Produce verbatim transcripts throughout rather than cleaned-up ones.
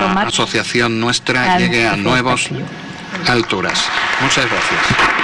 asociación nuestra llegue a nuevas alturas. Muchas gracias.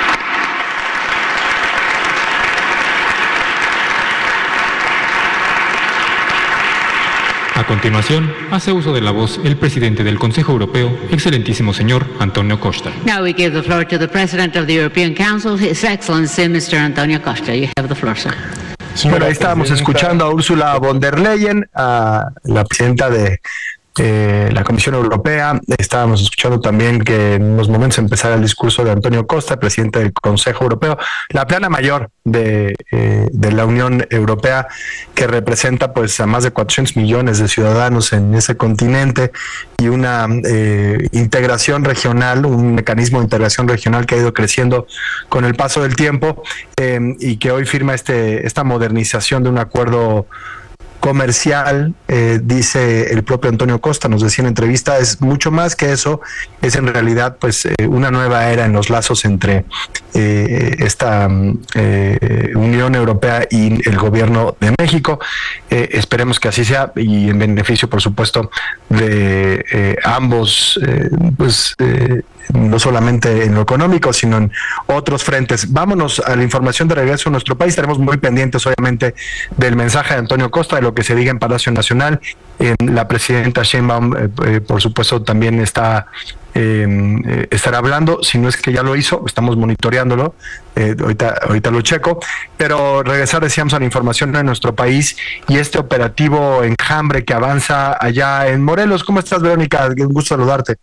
A continuación, hace uso de la voz el presidente del Consejo Europeo, excelentísimo señor Antonio Costa. Now we give the floor to the President of the European Council, His Excellency mister Antonio Costa. You have the floor, sir. Bueno, ahí estábamos escuchando a Ursula von der Leyen, a la presidenta de eh, la Comisión Europea. Estábamos escuchando también que en unos momentos empezara el discurso de Antonio Costa, presidente del Consejo Europeo, la plana mayor de, eh, de la Unión Europea, que representa pues a más de cuatrocientos millones de ciudadanos en ese continente, y una eh, integración regional, un mecanismo de integración regional que ha ido creciendo con el paso del tiempo, eh, y que hoy firma este esta modernización de un acuerdo comercial, eh, dice el propio Antonio Costa, nos decía en entrevista, es mucho más que eso, es en realidad pues eh, una nueva era en los lazos entre eh, esta eh, Unión Europea y el gobierno de México. Eh, esperemos que así sea, y en beneficio, por supuesto, de eh, ambos, eh, pues eh, no solamente en lo económico, sino en otros frentes. Vámonos a la información de regreso a nuestro país. Estaremos muy pendientes, obviamente, del mensaje de Antonio Costa, de lo que se diga en Palacio Nacional. Eh, la presidenta Sheinbaum, eh, eh, por supuesto, también está eh, estará hablando. Si no es que ya lo hizo, estamos monitoreándolo. Eh, ahorita, ahorita lo checo. Pero regresar, decíamos, a la información de nuestro país y este operativo Enjambre que avanza allá en Morelos. ¿Cómo estás, Verónica? Un gusto saludarte.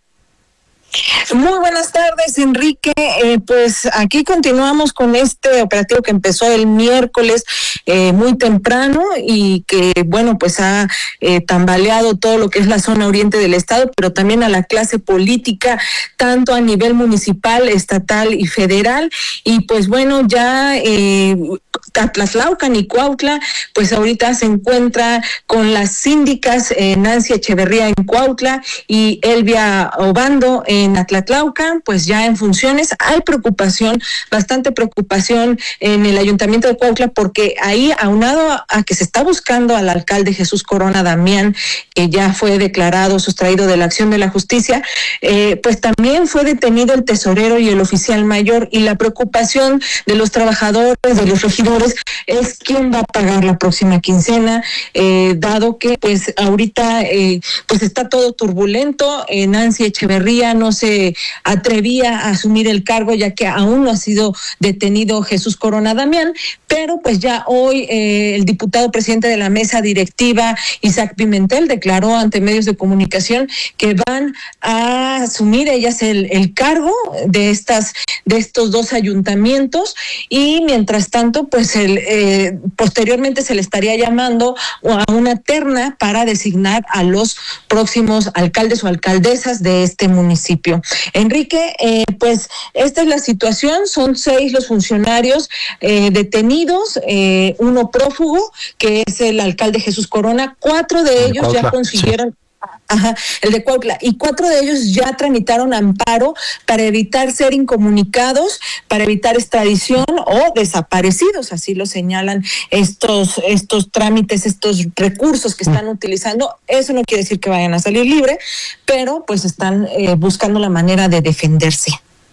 Muy buenas tardes, Enrique. Eh, pues aquí continuamos con este operativo que empezó el miércoles eh, muy temprano y que, bueno, pues ha eh, tambaleado todo lo que es la zona oriente del estado, pero también a la clase política, tanto a nivel municipal, estatal y federal. Y pues bueno, ya eh, Atlatlaucan y Cuautla, pues ahorita se encuentra con las síndicas eh, Nancy Echeverría en Cuautla y Elvia Obando en en Atlatlaucan, pues ya en funciones. Hay preocupación, bastante preocupación en el Ayuntamiento de Cuautla, porque ahí, aunado a, a que se está buscando al alcalde Jesús Corona Damián, que ya fue declarado sustraído de la acción de la justicia, eh, pues también fue detenido el tesorero y el oficial mayor, y la preocupación de los trabajadores, de los regidores, es quién va a pagar la próxima quincena, eh, dado que pues ahorita eh, pues está todo turbulento. eh, Nancy Echeverría no se atrevía a asumir el cargo, ya que aún no ha sido detenido Jesús Corona Damián, pero pues ya hoy eh, el diputado presidente de la mesa directiva, Isaac Pimentel, declaró ante medios de comunicación que van a asumir ellas el, el cargo de estas de estos dos ayuntamientos, y mientras tanto pues el, eh, posteriormente se le estaría llamando a una terna para designar a los próximos alcaldes o alcaldesas de este municipio. Enrique, eh, pues esta es la situación. Son seis los funcionarios eh, detenidos, eh, uno prófugo, que es el alcalde Jesús Corona. Cuatro de ellos Cuautla, ya consiguieron... Sí. Ajá, el de Cuautla, y cuatro de ellos ya tramitaron amparo para evitar ser incomunicados, para evitar extradición o desaparecidos, así lo señalan estos estos trámites, estos recursos que están utilizando. Eso no quiere decir que vayan a salir libre, pero pues están eh, buscando la manera de defenderse.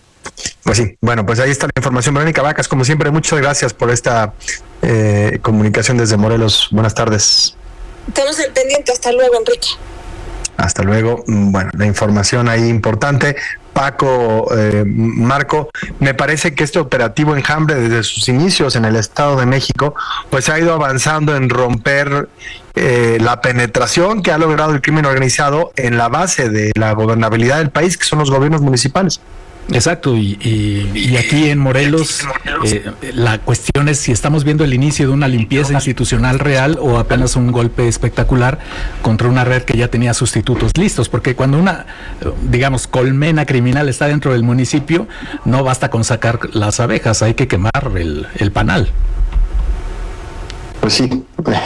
Pues sí, bueno, pues ahí está la información. Verónica Vacas, como siempre, muchas gracias por esta eh, comunicación desde Morelos. Buenas tardes. Estamos al pendiente. Hasta luego, Enrique. Hasta luego. Bueno, la información ahí importante. Paco, eh, Marco, me parece que este operativo Enjambre, desde sus inicios en el Estado de México, pues ha ido avanzando en romper eh, la penetración que ha logrado el crimen organizado en la base de la gobernabilidad del país, que son los gobiernos municipales. Exacto, y, y, y aquí en Morelos eh, la cuestión es si estamos viendo el inicio de una limpieza institucional real o apenas un golpe espectacular contra una red que ya tenía sustitutos listos, porque cuando una, digamos, colmena criminal está dentro del municipio, no basta con sacar las abejas, hay que quemar el, el panal. Pues sí.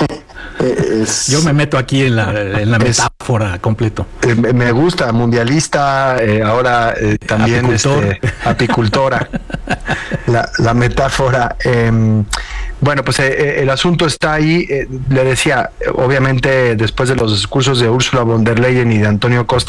Es, Yo me meto aquí en la, en la metáfora es, completo. Eh, me gusta, mundialista, eh, ahora eh, también Apicultor. este, apicultora, la, la metáfora. Eh, bueno, pues eh, el asunto está ahí. Eh, le decía, obviamente, después de los discursos de Ursula von der Leyen y de Antonio Costa,